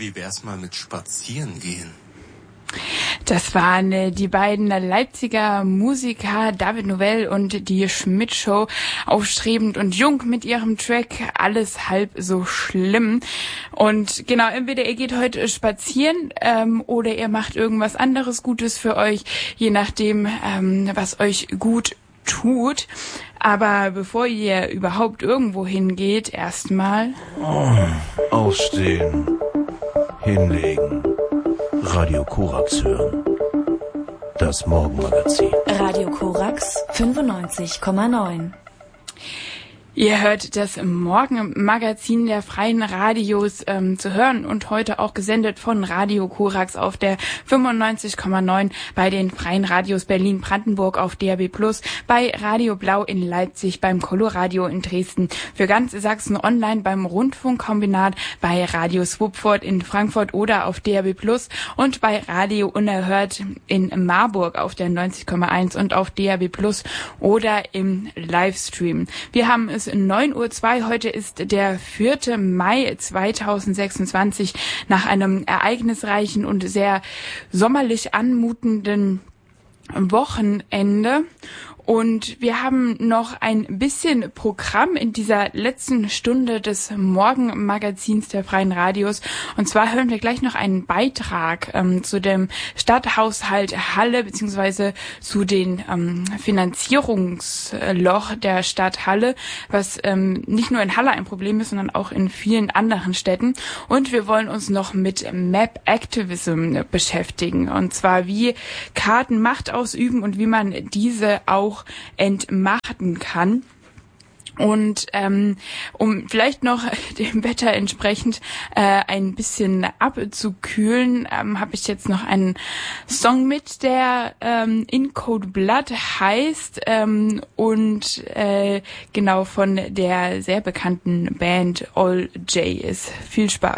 Wie wär's mal mit Spazieren gehen? Das waren die beiden Leipziger Musiker David Novell und die Schmidt-Show, aufstrebend und jung mit ihrem Track Alles halb so schlimm. Und genau, entweder ihr geht heute spazieren oder ihr macht irgendwas anderes Gutes für euch, je nachdem, was euch gut tut. Aber bevor ihr überhaupt irgendwo hingeht, erstmal aufstehen, hinlegen, Radio Korax hören. Das Morgenmagazin. Radio Korax 95,9. Ihr hört das Morgenmagazin der Freien Radios zu hören und heute auch gesendet von Radio Korax auf der 95,9 bei den Freien Radios Berlin-Brandenburg auf DAB+, bei Radio Blau in Leipzig, beim Coloradio in Dresden, für ganz Sachsen online beim Rundfunkkombinat, bei Radio Swupford in Frankfurt oder auf DAB+ und bei Radio Unerhört in Marburg auf der 90,1 und auf DAB+ oder im Livestream. Wir haben es 9:02 Uhr. Heute ist der 4. Mai 2026 nach einem ereignisreichen und sehr sommerlich anmutenden Wochenende. Und wir haben noch ein bisschen Programm in dieser letzten Stunde des Morgenmagazins der Freien Radios. Und zwar hören wir gleich noch einen Beitrag zu dem Stadthaushalt Halle beziehungsweise zu den Finanzierungsloch der Stadt Halle, was nicht nur in Halle ein Problem ist, sondern auch in vielen anderen Städten. Und wir wollen uns noch mit Map Activism beschäftigen. Und zwar, wie Karten Macht ausüben und wie man diese auch entmachten kann. Und um vielleicht noch dem Wetter entsprechend ein bisschen abzukühlen, habe ich jetzt noch einen Song mit, der In Code Blood heißt und genau von der sehr bekannten Band All J ist. Viel Spaß.